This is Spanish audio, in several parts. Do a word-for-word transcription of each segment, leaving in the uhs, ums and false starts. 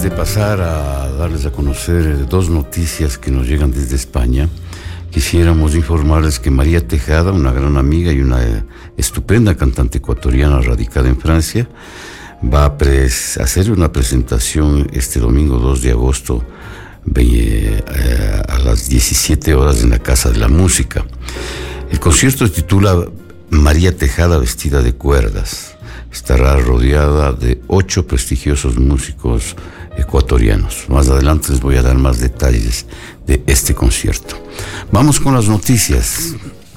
de pasar a darles a conocer dos noticias que nos llegan desde España, quisiéramos informarles que María Tejada, una gran amiga y una estupenda cantante ecuatoriana radicada en Francia, va a pres- hacer una presentación este domingo dos de agosto eh, a las diecisiete horas en la Casa de la Música. El concierto se titula María Tejada vestida de cuerdas. Estará rodeada de ocho prestigiosos músicos ecuatorianos. Más adelante les voy a dar más detalles de este concierto. Vamos con las noticias.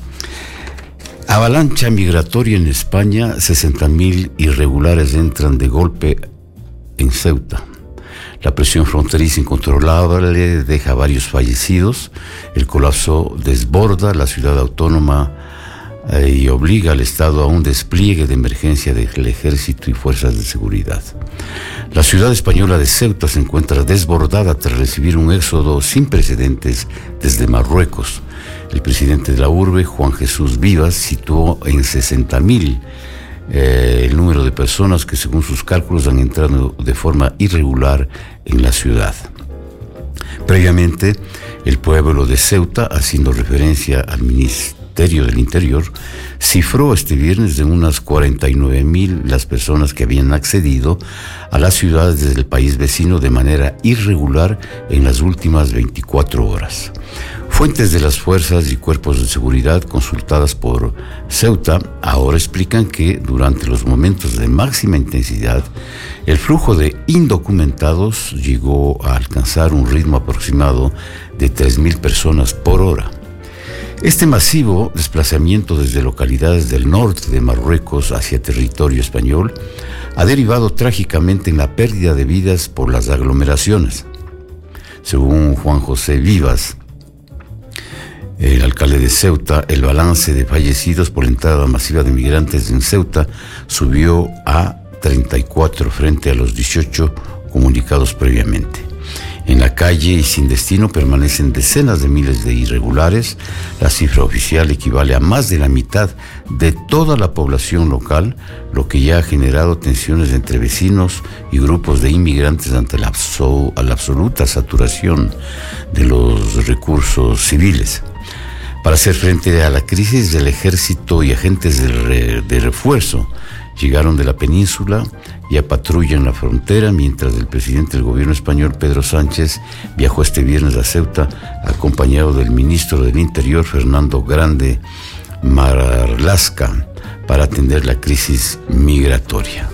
Avalancha migratoria en España, sesenta mil irregulares entran de golpe en Ceuta. La presión fronteriza incontrolable deja varios fallecidos. El colapso desborda la ciudad autónoma y obliga al Estado a un despliegue de emergencia del ejército y fuerzas de seguridad. La ciudad española de Ceuta se encuentra desbordada tras recibir un éxodo sin precedentes desde Marruecos. El presidente de la urbe, Juan Jesús Vivas, situó en sesenta mil eh, el número de personas que, según sus cálculos, han entrado de forma irregular en la ciudad. Previamente, el pueblo de Ceuta, haciendo referencia al ministro del Interior, cifró este viernes de unas cuarenta y nueve mil las personas que habían accedido a las ciudades desde el país vecino de manera irregular en las últimas veinticuatro horas. Fuentes de las fuerzas y cuerpos de seguridad consultadas por Ceuta ahora explican que durante los momentos de máxima intensidad, el flujo de indocumentados llegó a alcanzar un ritmo aproximado de tres mil personas por hora. Este masivo desplazamiento desde localidades del norte de Marruecos hacia territorio español ha derivado trágicamente en la pérdida de vidas por las aglomeraciones. Según Juan José Vivas, el alcalde de Ceuta, el balance de fallecidos por la entrada masiva de migrantes en Ceuta subió a treinta y cuatro frente a los dieciocho comunicados previamente. En la calle y sin destino permanecen decenas de miles de irregulares. La cifra oficial equivale a más de la mitad de toda la población local, lo que ya ha generado tensiones entre vecinos y grupos de inmigrantes ante la, abso- la absoluta saturación de los recursos civiles. Para hacer frente a la crisis, el ejército y agentes de, re- de refuerzo llegaron de la península y a patrullan la frontera, mientras el presidente del gobierno español, Pedro Sánchez, viajó este viernes a Ceuta acompañado del ministro del Interior, Fernando Grande Marlaska, para atender la crisis migratoria.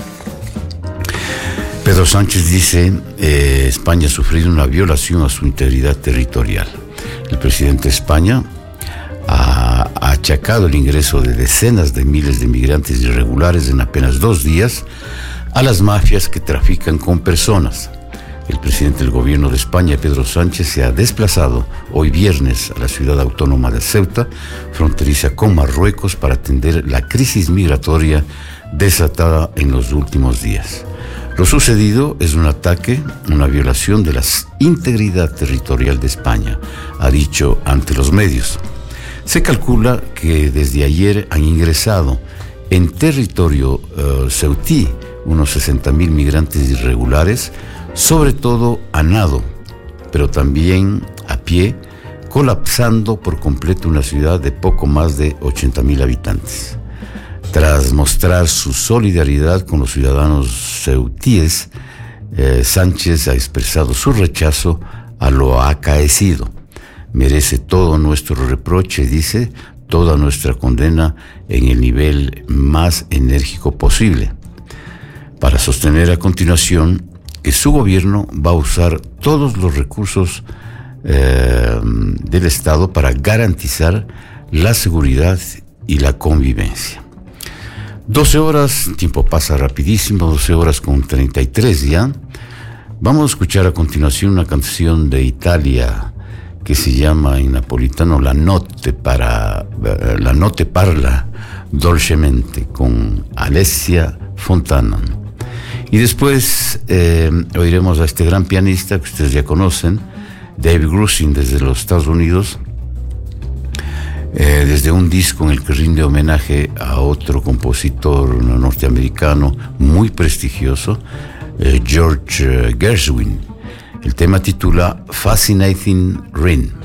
Pedro Sánchez dice eh, España ha sufrido una violación a su integridad territorial. El presidente de España ha achacado el ingreso de decenas de miles de migrantes irregulares en apenas dos días a las mafias que trafican con personas. El presidente del gobierno de España, Pedro Sánchez, se ha desplazado hoy viernes a la ciudad autónoma de Ceuta, fronteriza con Marruecos, para atender la crisis migratoria desatada en los últimos días. Lo sucedido es un ataque, una violación de la integridad territorial de España, ha dicho ante los medios. Se calcula que desde ayer han ingresado en territorio uh, ceutí unos sesenta mil migrantes irregulares, sobre todo a nado, pero también a pie, colapsando por completo una ciudad de poco más de ochenta mil habitantes. Tras mostrar su solidaridad con los ciudadanos ceutíes, eh, Sánchez ha expresado su rechazo a lo acaecido. Merece todo nuestro reproche, dice, toda nuestra condena en el nivel más enérgico posible, para sostener a continuación que su gobierno va a usar todos los recursos eh, del Estado para garantizar la seguridad y la convivencia. doce horas, tiempo pasa rapidísimo, doce horas con treinta y tres ya. Vamos a escuchar a continuación una canción de Italia que se llama en napolitano La Notte, para, La Notte Parla Dolcemente, con Alessia Fontana. Y después eh, oiremos a este gran pianista que ustedes ya conocen, Dave Grusin, desde los Estados Unidos, eh, desde un disco en el que rinde homenaje a otro compositor norteamericano muy prestigioso, eh, George Gershwin. El tema titula Fascinating Ring.